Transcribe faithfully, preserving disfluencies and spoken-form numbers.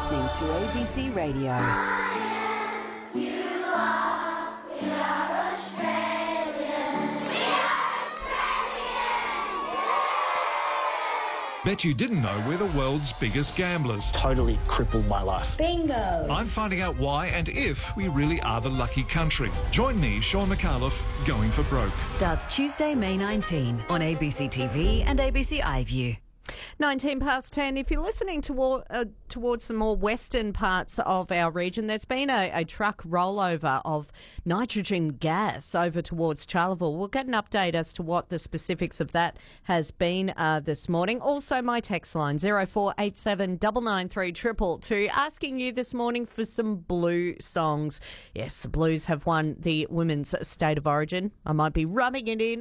listening to A B C Radio. Bet you didn't know we're the world's biggest gamblers. Totally crippled my life. Bingo! I'm finding out why and if we really are the lucky country. Join me, Sean McAuliffe, Going for Broke. Starts Tuesday, May nineteenth on A B C T V and A B C iView. nineteen past ten. If you're listening toward, uh, towards the more western parts of our region, there's been a, a truck rollover of nitrogen gas over towards Charleville. We'll get an update as to what the specifics of that has been uh, this morning. Also, my text line, zero four eight seven nine nine three two two two, asking you this morning for some blue songs. Yes, the Blues have won the Women's State of Origin. I might be rubbing it in